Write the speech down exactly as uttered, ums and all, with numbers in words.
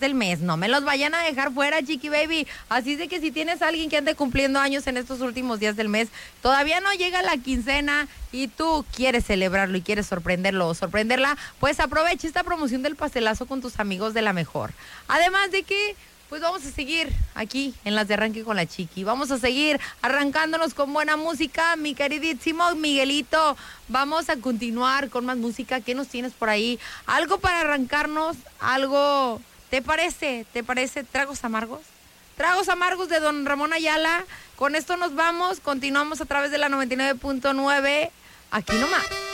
del mes, no me los vayan a dejar fuera, Chiqui Baby. Así es de que si tienes a alguien que ande cumpliendo años en estos últimos días del mes, todavía no llega la quincena y tú quieres celebrarlo y quieres sorprenderlo o sorprenderla, pues aprovecha esta promoción del pastelazo con tus amigos de La Mejor. Además de que pues vamos a seguir aquí en las de Arranque con la Chiqui. Vamos a seguir arrancándonos con buena música, mi queridísimo Miguelito. Vamos a continuar con más música. ¿Qué nos tienes por ahí? Algo para arrancarnos, algo... ¿Te parece? ¿Te parece? ¿Tragos amargos? Tragos amargos de don Ramón Ayala. Con esto nos vamos. Continuamos a través de la noventa y nueve punto nueve. Aquí nomás.